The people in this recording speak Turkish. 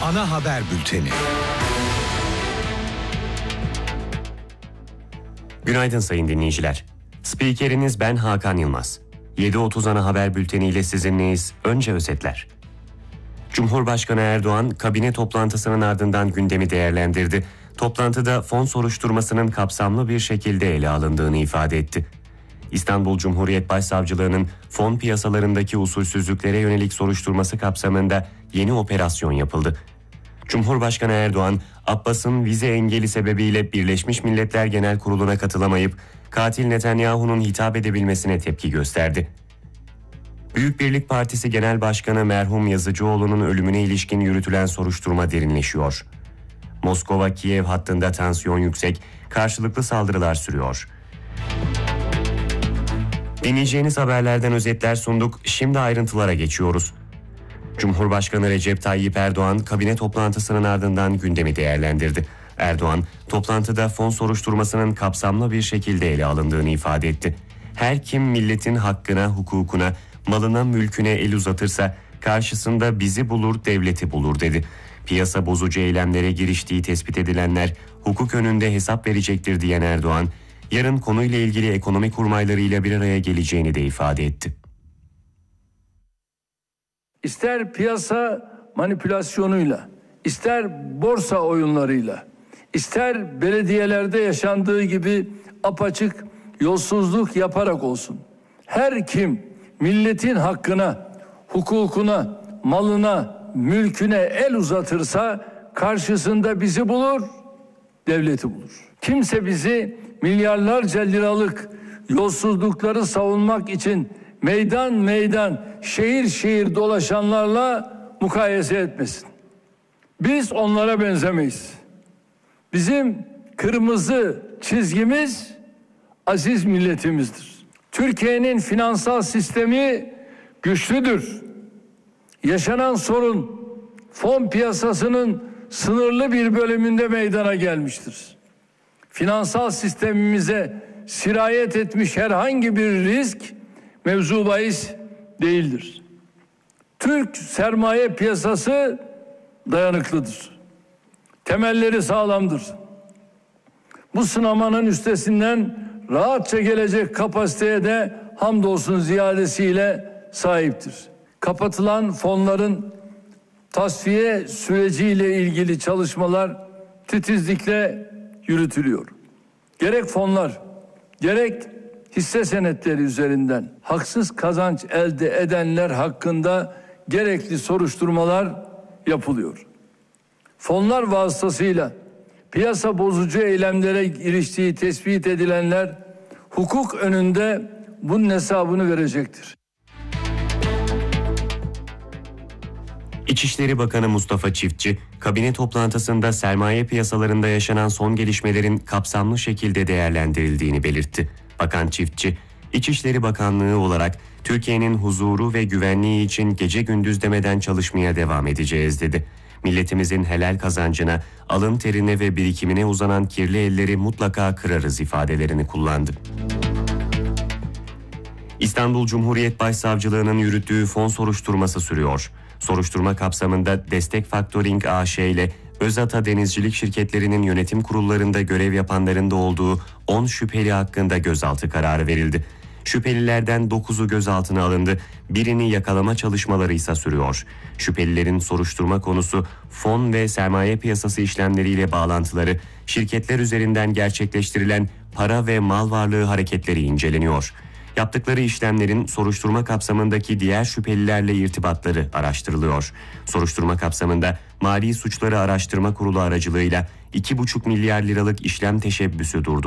ana haber bülteni. Günaydın sayın dinleyiciler. Spikeriniz ben Hakan Yılmaz. 7.30 ana haber bülteniyle sizinleyiz. Önce özetler. Cumhurbaşkanı Erdoğan kabine toplantısının ardından gündemi değerlendirdi. Toplantıda fon soruşturmasının kapsamlı bir şekilde ele alındığını ifade etti. İstanbul Cumhuriyet Başsavcılığı'nın fon piyasalarındaki usulsüzlüklere yönelik soruşturması kapsamında yeni operasyon yapıldı. Cumhurbaşkanı Erdoğan, Abbas'ın vize engeli sebebiyle Birleşmiş Milletler Genel Kurulu'na katılamayıp katil Netanyahu'nun hitap edebilmesine tepki gösterdi. Büyük Birlik Partisi Genel Başkanı merhum Yazıcıoğlu'nun ölümüne ilişkin yürütülen soruşturma derinleşiyor. Moskova-Kiev hattında tansiyon yüksek, karşılıklı saldırılar sürüyor. Dinleyeceğiniz haberlerden özetler sunduk, şimdi ayrıntılara geçiyoruz. Cumhurbaşkanı Recep Tayyip Erdoğan kabine toplantısının ardından gündemi değerlendirdi. Erdoğan, toplantıda fon soruşturmasının kapsamlı bir şekilde ele alındığını ifade etti. Her kim milletin hakkına, hukukuna, malına, mülküne el uzatırsa karşısında bizi bulur, devleti bulur dedi. Piyasa bozucu eylemlere giriştiği tespit edilenler hukuk önünde hesap verecektir diyen Erdoğan, yarın konuyla ilgili ekonomi kurmaylarıyla bir araya geleceğini de ifade etti. İster piyasa manipülasyonuyla, ister borsa oyunlarıyla, ister belediyelerde yaşandığı gibi apaçık yolsuzluk yaparak olsun. Her kim milletin hakkına, hukukuna, malına, mülküne el uzatırsa karşısında bizi bulur, devleti bulur. Kimse bizi milyarlarca liralık yolsuzlukları savunmak için meydan meydan, şehir şehir dolaşanlarla mukayese etmesin. Biz onlara benzemeyiz. Bizim kırmızı çizgimiz aziz milletimizdir. Türkiye'nin finansal sistemi güçlüdür. Yaşanan sorun fon piyasasının sınırlı bir bölümünde meydana gelmiştir. Finansal sistemimize sirayet etmiş herhangi bir risk mevzu bahis değildir. Türk sermaye piyasası dayanıklıdır. Temelleri sağlamdır. Bu sınamanın üstesinden rahatça gelecek kapasiteye de hamdolsun ziyadesiyle sahiptir. Kapatılan fonların tasfiye süreciyle ilgili çalışmalar titizlikle yürütülüyor. Gerek fonlar, gerek hisse senetleri üzerinden haksız kazanç elde edenler hakkında gerekli soruşturmalar yapılıyor. Fonlar vasıtasıyla piyasa bozucu eylemlere giriştiği tespit edilenler hukuk önünde bunun hesabını verecektir. İçişleri Bakanı Mustafa Çiftçi, kabine toplantısında sermaye piyasalarında yaşanan son gelişmelerin kapsamlı şekilde değerlendirildiğini belirtti. Bakan Çiftçi, İçişleri Bakanlığı olarak Türkiye'nin huzuru ve güvenliği için gece gündüz demeden çalışmaya devam edeceğiz dedi. Milletimizin helal kazancına, alın terine ve birikimine uzanan kirli elleri mutlaka kırarız ifadelerini kullandı. İstanbul Cumhuriyet Başsavcılığı'nın yürüttüğü fon soruşturması sürüyor. Soruşturma kapsamında Destek Faktoring AŞ ile Özata Denizcilik şirketlerinin yönetim kurullarında görev yapanların da olduğu 10 şüpheli hakkında gözaltı kararı verildi. Şüphelilerden 9'u gözaltına alındı, birini yakalama çalışmaları ise sürüyor. Şüphelilerin soruşturma konusu fon ve sermaye piyasası işlemleriyle bağlantıları, şirketler üzerinden gerçekleştirilen para ve mal varlığı hareketleri inceleniyor. Yaptıkları işlemlerin soruşturma kapsamındaki diğer şüphelilerle irtibatları araştırılıyor. Soruşturma kapsamında Mali Suçları Araştırma Kurulu aracılığıyla 2,5 milyar liralık işlem teşebbüsü durdu.